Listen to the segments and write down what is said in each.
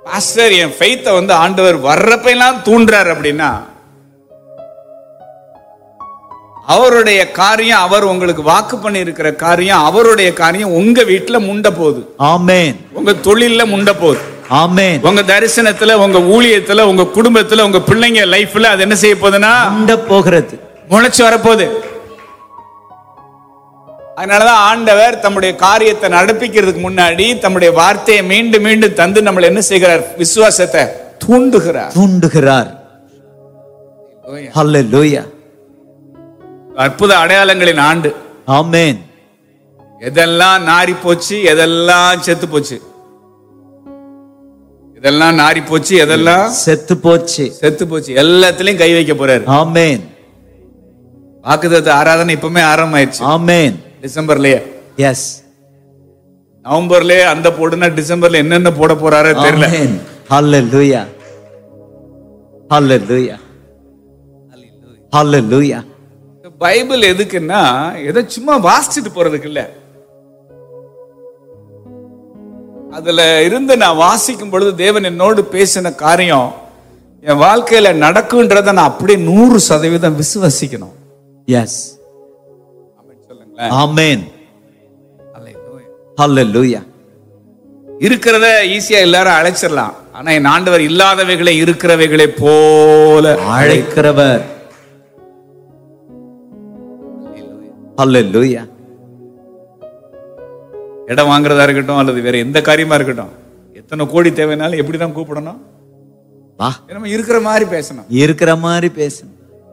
Pastor என் ஃபெய்த்தை ஆண்டவர் வர்றப்ப எல்லாம் தூண்டுறார் அப்படின்னா, அவருடைய காரியம், அவர் உங்களுக்கு வாக்கு பண்ணி இருக்கிற காரியம், அவருடைய காரியம் உங்க வீட்டுல முண்ட போகுது. ஆமென். உங்க தொழில்ல முண்ட போகுது. ஆமென். உங்க தரிசனத்துல, உங்க ஊழியத்துல, உங்க குடும்பத்துல, உங்க பிள்ளைங்க லைஃப்ல அது என்ன செய்ய போகுதுன்னா முண்ட போகிறது, முளைச்சு வரப்போகுது. அதனாலதான் ஆண்டவர் தம்முடைய காரியத்தை நடப்பிக்கிறதுக்கு முன்னாடி தம்முடைய வார்த்தையை மீண்டும் மீண்டும் தந்து நம்மளை என்ன செய்கிறார்? விசுவாசத்தை தூண்டுகிறார். ஹல்லேலூயா. அற்புத அடையாளங்களின் ஆண்டு. ஆமென். எதெல்லாம் நாரி போச்சு, எதெல்லாம் செத்து போச்சு, இதெல்லாம் நாரி போச்சு, எதெல்லாம் செத்து போச்சு, எல்லாத்திலையும் கை வைக்க போறாரு. ஆமென். வாக்குத்தத்த ஆராதனை இப்பவுமே ஆரம்பமாயிருச்சு. ஆமென். டிசம்பர்லயே. எஸ். நவம்பர்லயே அந்த போடுனா டிசம்பர்ல என்னென்ன போட போறாரோ தெரியல. ஆமென். ஹல்லேலூயா. ஹல்லேலூயா. ஹல்லேலூயா. பைபிள் எதுக்குன்னா ஏதோ சும்மா வாசிச்சுட்டு போறதுக்கு இல்ல. அதுல இருந்து நான் வாசிக்கும் பொழுது தேவன் என்னோடு பேசின காரியம் என் வாழ்க்கையில நடக்குன்றத நான் அப்படியே 100% விசுவாசிக்கணும். எஸ். ஆமென். ஹல்லேலூயா. இருக்கிறத ஈஸியா எல்லாரும் அழைச்சிடலாம். ஆனா என் ஆண்டவர் இல்லாதவைகளை இருக்கிறவைகளை போல அழைக்கிறவர். ஹல்லேலூயா. இடம் வாங்குறதா இருக்கட்டும் அல்லது வேற எந்த காரியமா இருக்கட்டும், எத்தனை கோடி தேவைனாலும் எப்படிதான் கூப்பிடணும்? நம்ம இருக்கிற மாதிரி பேசணும். இருக்கிற மாதிரி பேசணும்.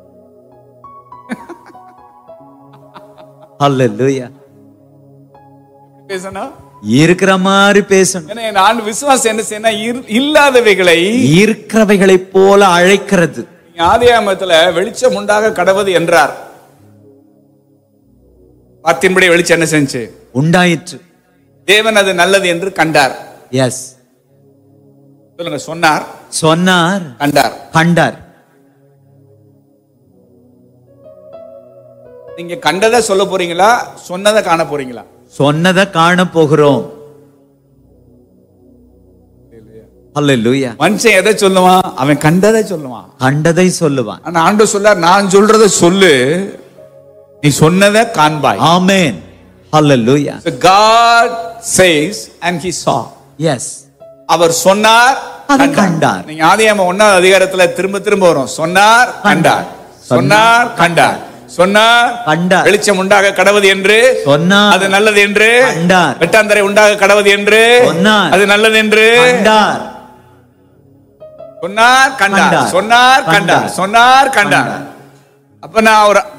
ஹல்லேலூயா. பேசணும், இருக்கிற மாதிரி பேசணும். ஏன்னா நான் விசுவாசம் என்ன செய்யணும்? இல்லாதவைகளை இருக்கிறவைகளை போல அழைக்கிறது. ஆதியாகமத்துல வெளிச்சம் உண்டாக கடவது என்றார். வார்த்தையின்படி வெளிச்சம் என்ன செஞ்சு? உண்டாயிற்று. தேவன் அது நல்லது என்று கண்டார். எஸ். சொல்லுங்க. சொன்னார், கண்டார். நீங்க கண்டதை சொல்ல போறீங்களா, சொன்னதை காண போறீங்களா? சொன்னதை காண போகிறோம். ஹல்லேலூயா. மனுஷன் எதை சொல்லுவான்? அவன் கண்டதை சொல்லுவான். ஆனா ஆண்டவர் சொல்றார், நான் சொல்றதை சொல்லு, நீ சொன்னதை காண்பாய். ஆமென். ஹல்லேலூயா. So God says and he saw. Yes. அவர் சொன்னார், கண்டார். நீங்க ஆதியாகமம் 1ஆம் அதிகாரத்துல திரும்ப வரும். சொன்னார், கண்டார். சொன்னார், கண்டார். சொன்னார், கண்டார். வெளிச்சம் உண்டாக கடவது என்று சொன்னார், அது நல்லது என்று கண்டார். வெட்டாந்தரை உண்டாக கடவது என்று சொன்னார், அது நல்லது என்று கண்டார். சொன்னார், கண்டார். சொன்னார், கண்டார். சொன்னார், கண்டார். அப்ப நான்